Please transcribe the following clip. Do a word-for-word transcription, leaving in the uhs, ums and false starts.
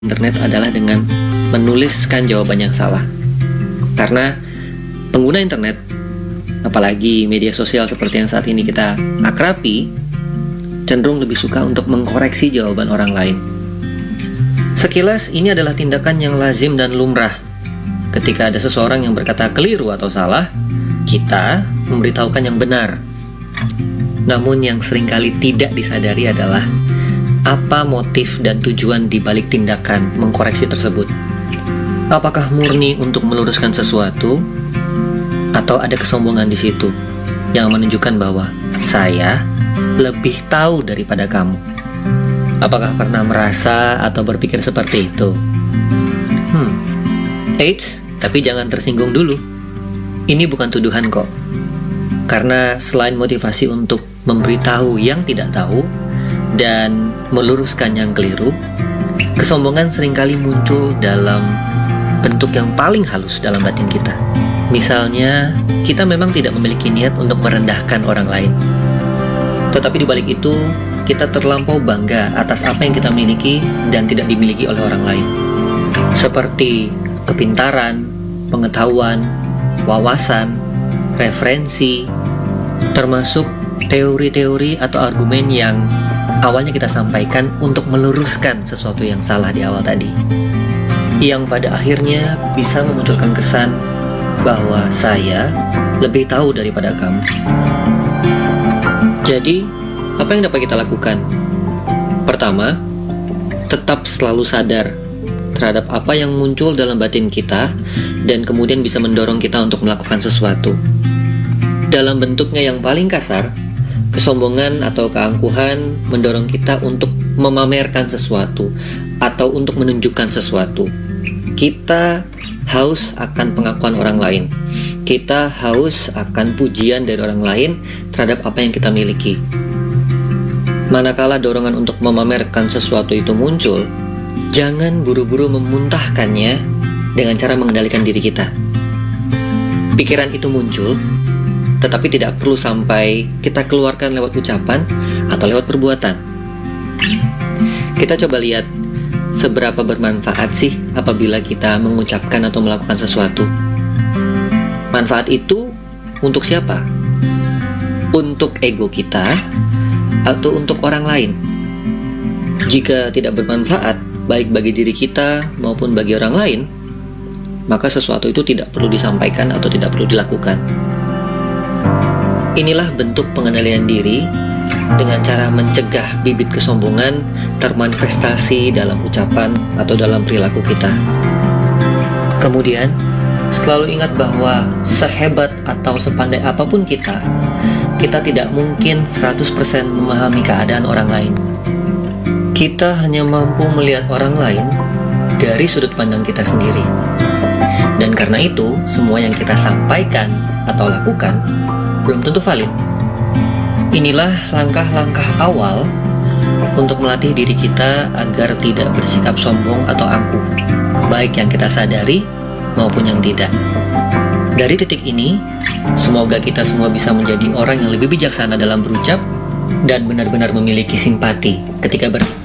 internet adalah dengan menuliskan jawaban yang salah. Karena pengguna internet, apalagi media sosial seperti yang saat ini kita akrabi, cenderung lebih suka untuk mengkoreksi jawaban orang lain. Sekilas ini adalah tindakan yang lazim dan lumrah. Ketika ada seseorang yang berkata keliru atau salah, kita memberitahukan yang benar. Namun yang seringkali tidak disadari adalah apa motif dan tujuan di balik tindakan mengkoreksi tersebut. Apakah murni untuk meluruskan sesuatu, atau ada kesombongan di situ yang menunjukkan bahwa saya lebih tahu daripada kamu? Apakah pernah merasa atau berpikir seperti itu? Hmm, Eits, tapi jangan tersinggung dulu. Ini bukan tuduhan kok. Karena selain motivasi untuk memberitahu yang tidak tahu dan meluruskan yang keliru, kesombongan seringkali muncul dalam bentuk yang paling halus dalam batin kita. Misalnya, kita memang tidak memiliki niat untuk merendahkan orang lain. Tetapi di balik itu, kita terlampau bangga atas apa yang kita miliki dan tidak dimiliki oleh orang lain. Seperti kepintaran, pengetahuan, wawasan, referensi, termasuk teori-teori atau argumen yang awalnya kita sampaikan untuk meluruskan sesuatu yang salah di awal tadi, yang pada akhirnya bisa memunculkan kesan bahwa saya lebih tahu daripada kamu. Jadi, apa yang dapat kita lakukan? Pertama, tetap selalu sadar terhadap apa yang muncul dalam batin kita dan kemudian bisa mendorong kita untuk melakukan sesuatu. Dalam bentuknya yang paling kasar, kesombongan atau keangkuhan mendorong kita untuk memamerkan sesuatu atau untuk menunjukkan sesuatu. Kita haus akan pengakuan orang lain. Kita haus akan pujian dari orang lain terhadap apa yang kita miliki. Manakala dorongan untuk memamerkan sesuatu itu muncul, jangan buru-buru memuntahkannya dengan cara mengendalikan diri kita. Pikiran itu muncul, tetapi tidak perlu sampai kita keluarkan lewat ucapan atau lewat perbuatan. Kita coba lihat seberapa bermanfaat sih apabila kita mengucapkan atau melakukan sesuatu. Manfaat itu untuk siapa? Untuk ego kita atau untuk orang lain? Jika tidak bermanfaat, baik bagi diri kita maupun bagi orang lain, maka sesuatu itu tidak perlu disampaikan atau tidak perlu dilakukan. Inilah bentuk pengendalian diri dengan cara mencegah bibit kesombongan termanifestasi dalam ucapan atau dalam perilaku kita. Kemudian, selalu ingat bahwa sehebat atau sepandai apapun kita, kita tidak mungkin seratus persen memahami keadaan orang lain. Kita hanya mampu melihat orang lain dari sudut pandang kita sendiri. Dan karena itu, semua yang kita sampaikan atau lakukan belum tentu valid. Inilah langkah-langkah awal untuk melatih diri kita agar tidak bersikap sombong atau angkuh, baik yang kita sadari maupun yang tidak. Dari titik ini, semoga kita semua bisa menjadi orang yang lebih bijaksana dalam berucap dan benar-benar memiliki simpati ketika ber